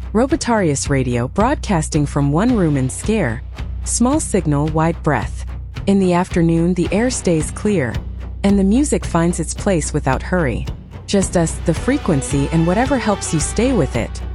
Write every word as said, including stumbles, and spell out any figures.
Robotarius Radio broadcasting from one room in Scare. Small signal, wide breath. In the afternoon, the air stays clear, and the music finds its place without hurry. Just us, the frequency, and whatever helps you stay with it.